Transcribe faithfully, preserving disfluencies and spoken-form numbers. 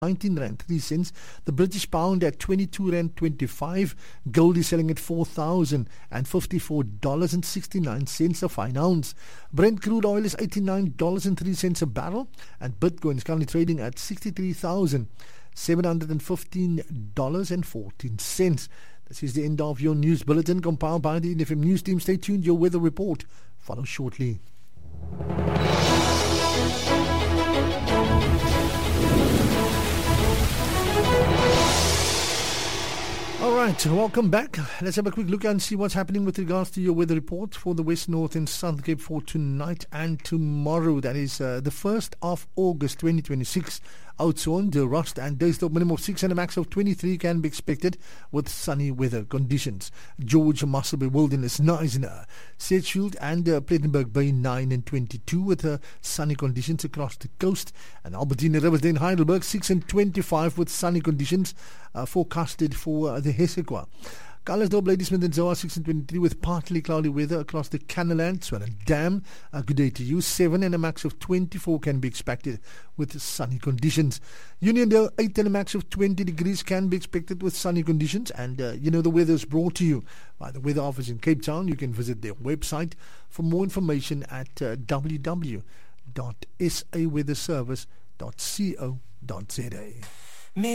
nineteen rand three cents. The British pound at twenty-two rand twenty-five. Gold is selling at four thousand fifty-four dollars and sixty-nine cents a fine ounce. Brent crude oil is eighty-nine dollars and three cents a barrel, and Bitcoin is currently trading at sixty-three thousand seven hundred fifteen dollars and fourteen cents. This is the end of your news bulletin compiled by the N F M News team. Stay tuned. Your weather report follows shortly. All right, welcome back. Let's have a quick look and see what's happening with regards to your weather report for the West, North and Southern Cape for tonight and tomorrow. That is uh, the first of August twenty twenty-six. Oudtshoorn, De Rust and Duisdorp, minimum of six and a max of twenty-three can be expected with sunny weather conditions. George, Musselby, Wilderness, Knysna, Sedgefield and uh, Plettenberg Bay nine and twenty-two with uh, sunny conditions across the coast. And Albertina, Riversdale, Heidelberg six and twenty-five with sunny conditions uh, forecasted for uh, the Hessequa. Calisdorp, Ladysmith and Zoa six and twenty-three with partly cloudy weather across the Canaland, Swellendam. A good day to you. seven and a max of twenty-four can be expected with sunny conditions. Uniondale, eight and a max of twenty degrees can be expected with sunny conditions. And uh, you know the weather is brought to you by the Weather Office in Cape Town. You can visit their website for more information at uh, w w w dot s a weather service dot co dot z a.